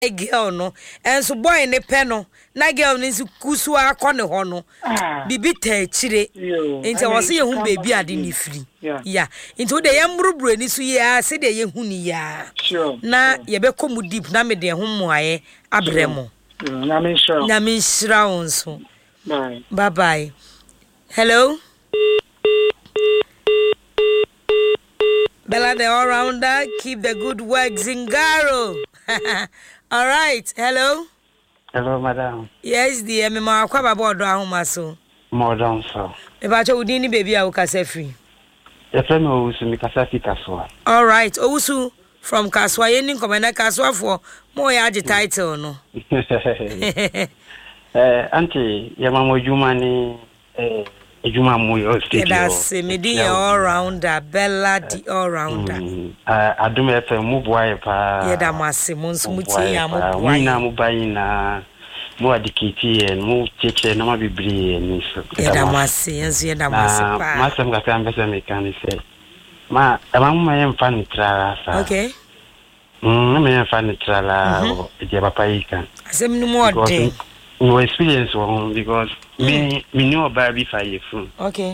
girl no enso boy ne pe no na girl ne si kusu akọ ne ho no bibi ta chire enti wo se ye hu baby ade ni free ya enti wo de ye mbrubru ni so ya se de ye hu ni ya na ye be komu deep na me de ho moaye abremo na me nshira onso bye bye hello Bella the all-rounder, keep the good work, Zingaro. All right, hello? Hello, madam. Yes, dear, me ma kwa babo do ahoma so. More down so. E ba cho udini baby a ukase free. Your friend Owusu mi kasa fi Kaswa. All right, Owusu from Kaswa, ye nin komena Kaswa for mo ya age title no. Auntie, your mama Juma ni Juma mu yo studio. That's me di all-rounder, Bella the all-rounder. Adum FM mu boy pa. Ye da mase mo nso mutie ya mo boy. Mu na mu bayi na mu adikiti en mu cheche na ma bibiri ni so. Ye da mase, yenso ye da mase pa. Ma sem ka kan bese me kan say. Ma ma yem fa ni tra sa. Okay. Ma yem fa ni tra la o je papa yi kan. Asem ni mo de. No experience one because me know about before you from. Okay.